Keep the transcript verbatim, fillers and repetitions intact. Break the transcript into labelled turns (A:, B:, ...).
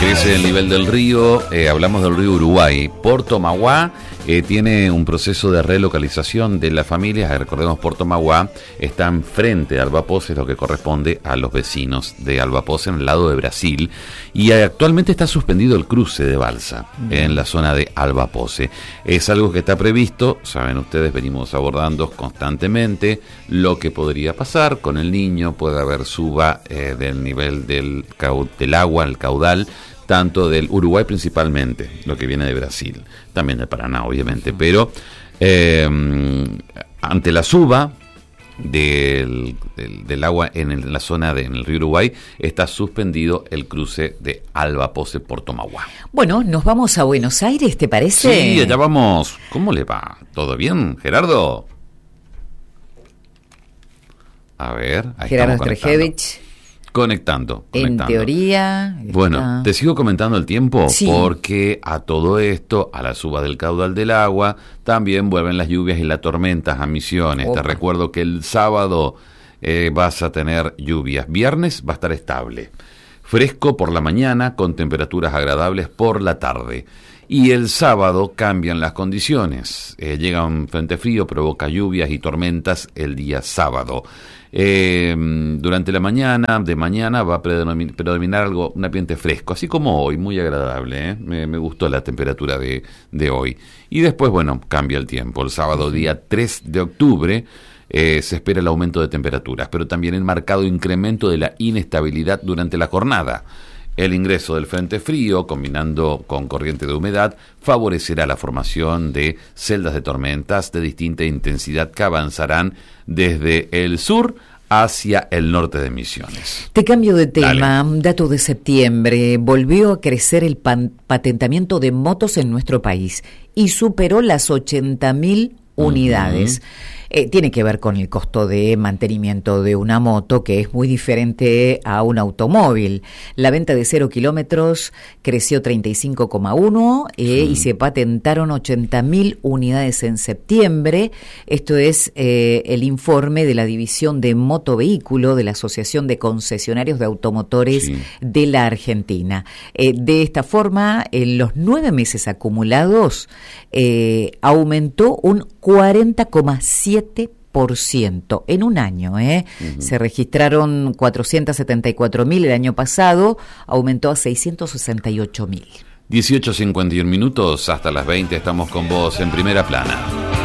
A: es el nivel del río. Eh, hablamos del río Uruguay. Puerto Mauá eh, tiene un proceso de relocalización de las familias. Recordemos, Puerto Mauá está enfrente de Albapoce, lo que corresponde a los vecinos de Albapoce, en el lado de Brasil. Y actualmente está suspendido el cruce de balsa mm. en la zona de Albapoce. Es algo que está previsto, saben ustedes, venimos abordando constantemente lo que podría pasar con el niño. Puede haber suba eh, del nivel del, del agua, el caudal, tanto del Uruguay principalmente, lo que viene de Brasil, también de Paraná obviamente, pero eh, ante la suba del, del, del agua en, el, en la zona del de, río Uruguay, está suspendido el cruce de Albapoce Puerto Mauá.
B: Bueno, nos vamos a Buenos Aires, ¿te parece?
A: Sí, allá vamos. ¿Cómo le va? ¿Todo bien, Gerardo? A ver, ahí
B: Gerardo
A: estamos
B: Strejevich.
A: Conectando, conectando.
B: En teoría...
A: Bueno,
B: está...
A: te sigo comentando el tiempo,
B: sí.
A: Porque a todo esto, a la suba del caudal del agua, también vuelven las lluvias y las tormentas a Misiones. Opa. Te recuerdo que el sábado eh, vas a tener lluvias. Viernes va a estar estable. Fresco por la mañana, con temperaturas agradables por la tarde. Y el sábado cambian las condiciones. Eh, llega un frente frío, provoca lluvias y tormentas el día sábado. Eh, durante la mañana, de mañana, va a predominar, predominar algo, un ambiente fresco, así como hoy, muy agradable, ¿eh? me, me gustó la temperatura de, de hoy. Y después, bueno, cambia el tiempo. El sábado, día tres de octubre, eh, se espera el aumento de temperaturas, pero también el marcado incremento de la inestabilidad durante la jornada. El ingreso del frente frío, combinando con corriente de humedad, favorecerá la formación de celdas de tormentas de distinta intensidad que avanzarán desde el sur hacia el norte de Misiones.
B: Te cambio de tema.
A: Dale.
B: Dato de septiembre. Volvió a crecer el pan- patentamiento de motos en nuestro país y superó las ochenta mil unidades. Uh-huh. Eh, tiene que ver con el costo de mantenimiento de una moto, que es muy diferente a un automóvil. La venta de cero kilómetros creció treinta y cinco coma uno eh, sí. y se patentaron ochenta mil unidades en septiembre. Esto es eh, el informe de la División de Motovehículo de la Asociación de Concesionarios de Automotores sí. de la Argentina. Eh, de esta forma, en los nueve meses acumulados, eh, aumentó un cuarenta coma siete por ciento en un año, ¿eh? Uh-huh. Se registraron cuatrocientos setenta y cuatro mil el año pasado, aumentó a seiscientos sesenta y ocho mil.
A: dieciocho cincuenta y uno minutos, hasta las veinte estamos con vos en Primera Plana.